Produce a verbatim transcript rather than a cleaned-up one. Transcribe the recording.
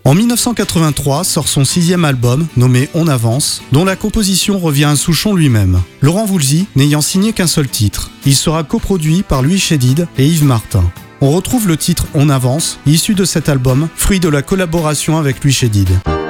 En dix-neuf cent quatre-vingt-trois sort son sixième album, nommé On avance, dont la composition revient à Souchon lui-même. Laurent Voulzy n'ayant signé qu'un seul titre. Il sera coproduit par Louis Chédid et Yves Martin. On retrouve le titre On avance, issu de cet album, fruit de la collaboration avec Louis Chédid.